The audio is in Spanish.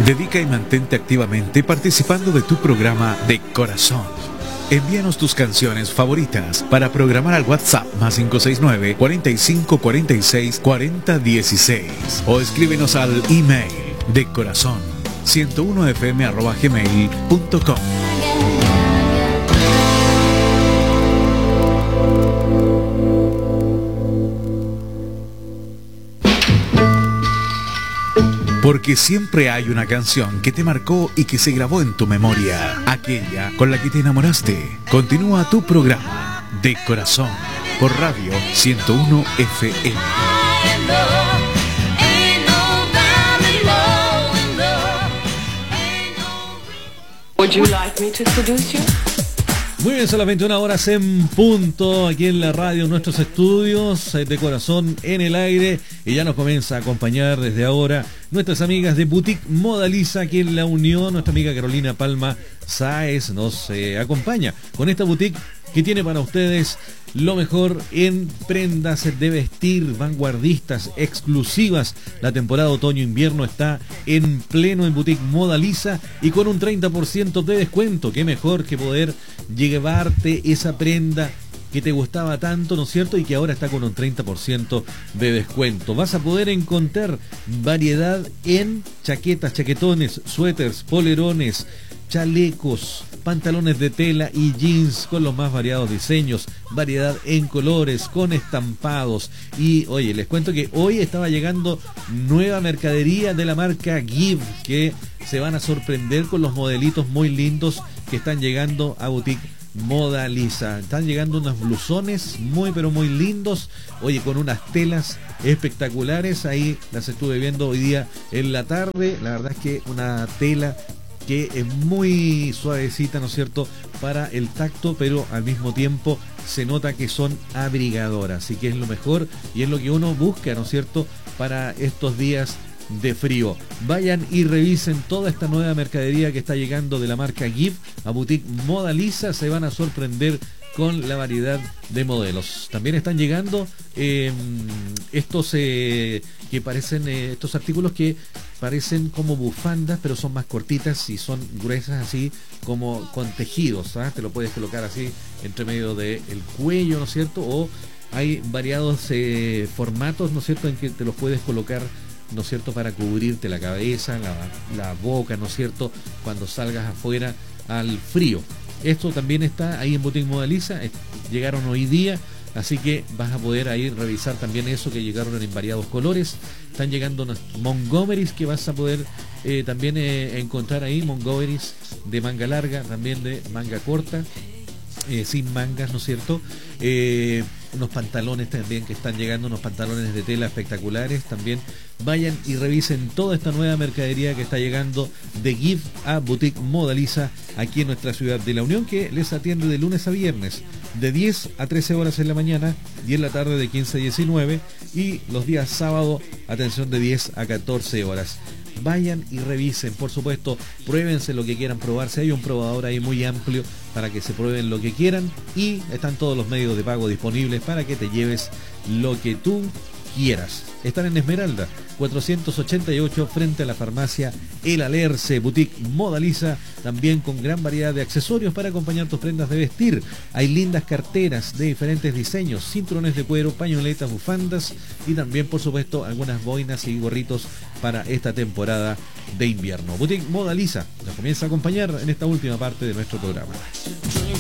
Dedica y mantente activamente participando de tu programa de corazón. Envíanos tus canciones favoritas para programar al WhatsApp +569 45 46 40 16 o escríbenos al email de corazón 101fm@gmail.com. Porque siempre hay una canción que te marcó y que se grabó en tu memoria, aquella con la que te enamoraste. Continúa tu programa de corazón por Radio 101 FM. Would you like me to seduce you? Muy bien, son las 21 horas en punto, aquí en la radio, en nuestros estudios de corazón en el aire, y ya nos comienza a acompañar desde ahora nuestras amigas de Boutique Modaliza, aquí en La Unión. Nuestra amiga Carolina Palma Sáez nos acompaña con esta boutique que tiene para ustedes lo mejor en prendas de vestir, vanguardistas, exclusivas. La temporada otoño-invierno está en pleno en Boutique Modaliza y con un 30% de descuento. Qué mejor que poder llevarte esa prenda que te gustaba tanto, ¿no es cierto? Y que ahora está con un 30% de descuento. Vas a poder encontrar variedad en chaquetas, chaquetones, suéteres, polerones, chalecos, pantalones de tela y jeans con los más variados diseños, variedad en colores, con estampados. Y oye, les cuento que hoy estaba llegando nueva mercadería de la marca Give, que se van a sorprender con los modelitos muy lindos que están llegando a Boutique Modaliza. Están llegando unos blusones muy pero muy lindos, oye, con unas telas espectaculares. Ahí las estuve viendo hoy día en la tarde. La verdad es que una tela que es muy suavecita, ¿no es cierto?, para el tacto, pero al mismo tiempo se nota que son abrigadoras, así que es lo mejor y es lo que uno busca, ¿no es cierto?, para estos días de frío. Vayan y revisen toda esta nueva mercadería que está llegando de la marca Give a Boutique Modaliza. Se van a sorprender con la variedad de modelos. También están llegando estos que parecen estos artículos que parecen como bufandas, pero son más cortitas y son gruesas, así como con tejidos, ¿ah? Te lo puedes colocar así entre medio del cuello, ¿no es cierto? O hay variados formatos, ¿no es cierto?, en que te los puedes colocar, ¿no es cierto?, para cubrirte la cabeza, la boca, ¿no es cierto?, cuando salgas afuera al frío. Esto también está ahí en Boutique Modaliza, llegaron hoy día, así que vas a poder ahí revisar también eso, que llegaron en variados colores. Están llegando unos Montgomerys que vas a poder también encontrar ahí, Montgomerys de manga larga, también de manga corta, sin mangas, ¿no es cierto? Unos pantalones también que están llegando, unos pantalones de tela espectaculares también. Vayan y revisen toda esta nueva mercadería que está llegando de Give a Boutique Modaliza aquí en nuestra ciudad de La Unión, que les atiende de lunes a viernes de 10 a 13 horas en la mañana y en la tarde de 15 a 19, y los días sábado atención de 10 a 14 horas. Vayan y revisen, por supuesto, pruébense lo que quieran probarse. Hay un probador ahí muy amplio para que se prueben lo que quieran, y están todos los medios de pago disponibles para que te lleves lo que tú quieras. Están en Esmeralda 488 frente a la farmacia El Alerce. Boutique Modaliza, también con gran variedad de accesorios para acompañar tus prendas de vestir. Hay lindas carteras de diferentes diseños, cinturones de cuero, pañoletas, bufandas y también, por supuesto, algunas boinas y gorritos para esta temporada de invierno. Boutique Modaliza nos comienza a acompañar en esta última parte de nuestro programa.